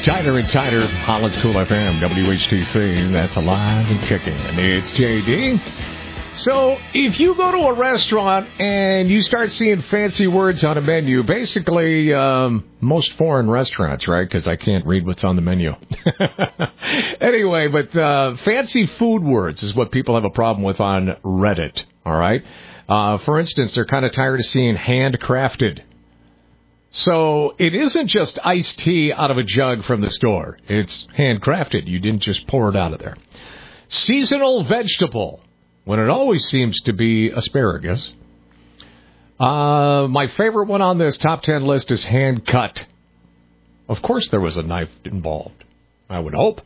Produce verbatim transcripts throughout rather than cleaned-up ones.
Tighter and tighter, Holland's Cool F M, W H T C, that's alive and kicking. And it's J D. So, if you go to a restaurant and you start seeing fancy words on a menu, basically, um, most foreign restaurants, right? Because I can't read what's on the menu. Anyway, but uh, fancy food words is what people have a problem with on Reddit, all right? Uh, for instance, they're kind of tired of seeing handcrafted. So, it isn't just iced tea out of a jug from the store. It's handcrafted. You didn't just pour it out of there. Seasonal vegetable, when it always seems to be asparagus. Uh, my favorite one on this top ten list is hand cut. Of course there was a knife involved, I would hope.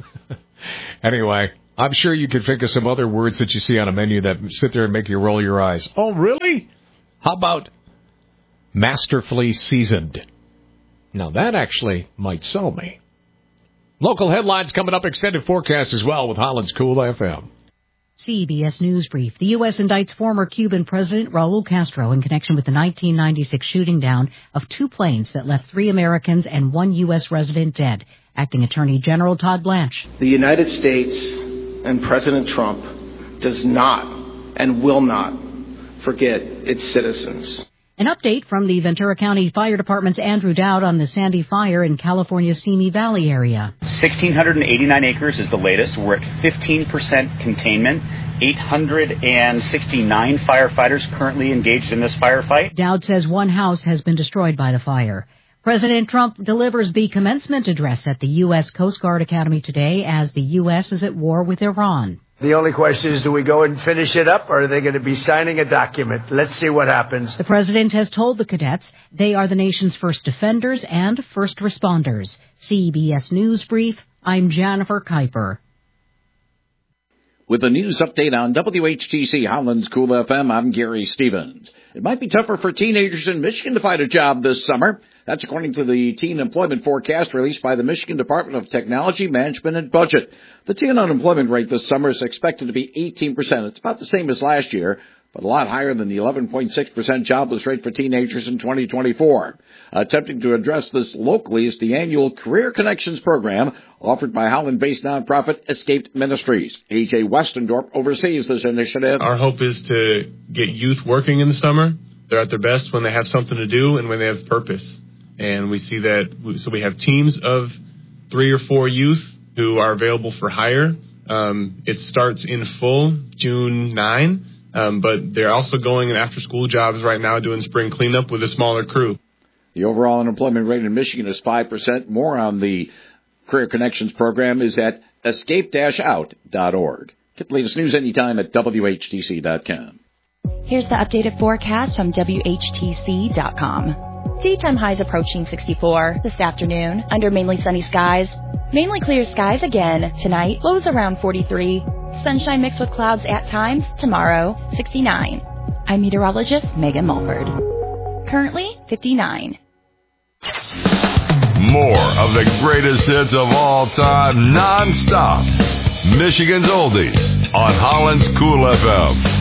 Anyway, I'm sure you could think of some other words that you see on a menu that sit there and make you roll your eyes. Oh, really? How about masterfully seasoned? Now, that actually might sell me. Local headlines coming up, extended forecast as well with Holland's Cool F M. C B S News Brief. The U S indicts former Cuban President Raul Castro in connection with the nineteen ninety-six shooting down of two planes that left three Americans and one U S resident dead. Acting Attorney General Todd Blanche. The United States and President Trump does not and will not forget its citizens. An update from the Ventura County Fire Department's Andrew Dowd on the Sandy Fire in California's Simi Valley area. one thousand six hundred eighty-nine acres is the latest. We're at fifteen percent containment. eight hundred sixty-nine firefighters currently engaged in this firefight. Dowd says one house has been destroyed by the fire. President Trump delivers the commencement address at the U S Coast Guard Academy today as the U S is at war with Iran. The only question is, do we go and finish it up, or are they going to be signing a document? Let's see what happens. The president has told the cadets they are the nation's first defenders and first responders. C B S News Brief, I'm Jennifer Kuiper. With a news update on W H T C Holland's Cool F M, I'm Gary Stevens. It might be tougher for teenagers in Michigan to find a job this summer. That's according to the teen employment forecast released by the Michigan Department of Technology, Management, and Budget. The teen unemployment rate this summer is expected to be eighteen percent. It's about the same as last year, but a lot higher than the eleven point six percent jobless rate for teenagers in twenty twenty-four. Attempting to address this locally is the annual Career Connections program offered by Holland-based nonprofit Escaped Ministries. A J Westendorp oversees this initiative. Our hope is to get youth working in the summer. They're at their best when they have something to do and when they have purpose. And we see that, so we have teams of three or four youth who are available for hire. Um, it starts in full June ninth, um, but they're also going in after-school jobs right now doing spring cleanup with a smaller crew. The overall unemployment rate in Michigan is five percent. More on the Career Connections program is at escape dash out dot org. Get the latest news anytime at W H T C dot com. Here's the updated forecast from W H T C dot com. Daytime highs approaching sixty-four this afternoon under mainly sunny skies. Mainly clear skies again tonight. Lows around forty-three. Sunshine mixed with clouds at times. Tomorrow, sixty-nine. I'm meteorologist Megan Mulford. Currently, fifty-nine. More of the greatest hits of all time, non-stop. Michigan's Oldies on Holland's Cool F M.